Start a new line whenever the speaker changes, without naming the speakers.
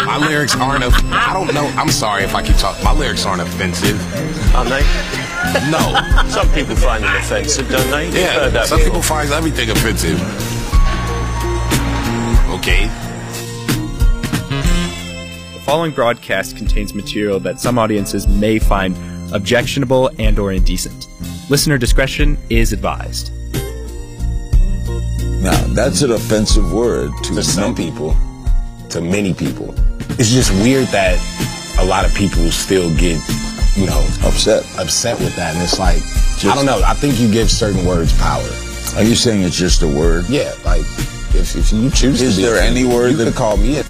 My lyrics aren't. I don't know. I'm sorry if I keep talking. My lyrics aren't offensive.
Aren't they?
No.
Some people find them offensive, don't they?
Yeah. Some people find everything offensive. Okay.
The following broadcast contains material that some audiences may find objectionable and/or indecent. Listener discretion is advised.
Now, that's an offensive word
To some people, to many people. It's just weird that a lot of people still get,
upset
with that. And it's like, I don't know. I think you give certain words power.
Are you saying it's just a word?
Yeah, like, if you choose to
Is there any word
you
that
could call me